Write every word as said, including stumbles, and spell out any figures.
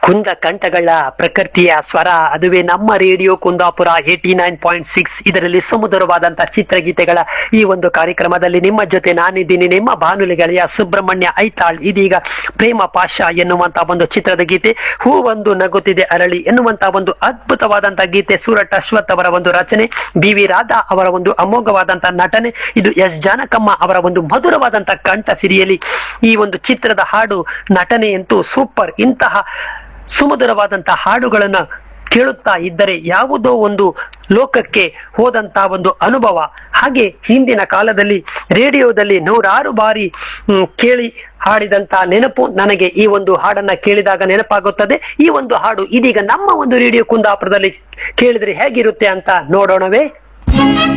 ಕುಂದ ಕಂಠಗಳ ಪ್ರಕೃತಿಯ ಸ್ವರ, ಅದುವೇ ನಮ್ಮ radio Kundapura eighty nine point six. ಇದರಲ್ಲಿ ಸುಮಧುರವಾದಂತಹ ಚಿತ್ರಗೀತೆಗಳ ಈ ಒಂದು ಕಾರ್ಯಕ್ರಮದಲ್ಲಿ ನಿಮ್ಮ ಜೊತೆ ನಾನಿದ್ದೀನಿ, ನಿಮ್ಮ ಬಾನುಲಿ ಗೆಳೆಯ ಸುಬ್ರಹ್ಮಣ್ಯ ಐತಾಳ್. ಇದೀಗ ಪ್ರೇಮ ಪಾಶ ಎನ್ನುವಂತಹ ಒಂದು ಚಿತ್ರದ ಗೀತೆ, ಹೂ ಒಂದು ನಗುತ್ತಿದೆ ಅರಳಿ ಎನ್ನುವಂತಹ ಒಂದು ಅದ್ಭುತವಾದಂತಹ ಗೀತೆ, ಸೂರಟ್ ಅಶ್ವಥ್ ಅವರ ಒಂದು ರಚನೆ, ಬಿ ವಿ ರಾಧಾ ಅವರ ಒಂದು ಅಮೋಘವಾದಂತಹ ನಟನೆ, ಇದು ಎಸ್ ಜಾನಕಮ್ಮ ಅವರ ಒಂದು ಮಧುರವಾದಂತಹ ಕಂಠ ಸಿರಿಯಲಿ ಈ ಒಂದು ಚಿತ್ರದ ಹಾಡು ನಟನೆ ಅಂತೂ ಸೂಪರ್. ಇಂತಹ ಸುಮಧುರವಾದಂತಹ ಹಾಡುಗಳನ್ನ ಕೇಳುತ್ತಾ ಇದ್ದರೆ ಯಾವುದೋ ಒಂದು ಲೋಕಕ್ಕೆ ಹೋದಂತಹ ಒಂದು ಅನುಭವ. ಹಾಗೆ ಹಿಂದಿನ ಕಾಲದಲ್ಲಿ ರೇಡಿಯೋದಲ್ಲಿ ನೂರಾರು ಬಾರಿ ಕೇಳಿ ಹಾಡಿದಂತಹ ನೆನಪು ನನಗೆ ಈ ಒಂದು ಹಾಡನ್ನ ಕೇಳಿದಾಗ ನೆನಪಾಗುತ್ತದೆ. ಈ ಒಂದು ಹಾಡು ಇದೀಗ ನಮ್ಮ ಒಂದು ರೇಡಿಯೋ ಕುಂದಾಪುರದಲ್ಲಿ ಕೇಳಿದ್ರೆ ಹೇಗಿರುತ್ತೆ ಅಂತ ನೋಡೋಣವೇ.